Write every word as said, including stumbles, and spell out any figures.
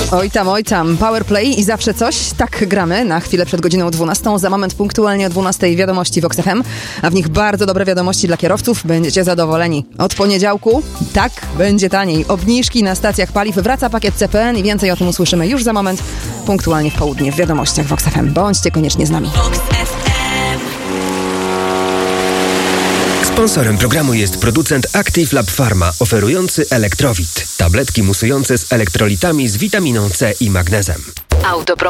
Oj tam, oj tam. Powerplay i zawsze coś. Tak gramy na chwilę przed godziną dwunastą. Za moment punktualnie o dwunastej wiadomości w Vox F M, a w nich bardzo dobre wiadomości dla kierowców. Będziecie zadowoleni. Od poniedziałku tak będzie taniej. Obniżki na stacjach paliw. Wraca pakiet C P N i więcej o tym usłyszymy już za moment punktualnie w południe w wiadomościach Vox F M. Bądźcie koniecznie z nami. Sponsorem programu jest producent Active Lab Pharma, oferujący Elektrowit. Tabletki musujące z elektrolitami z witaminą C i magnezem. Autoprom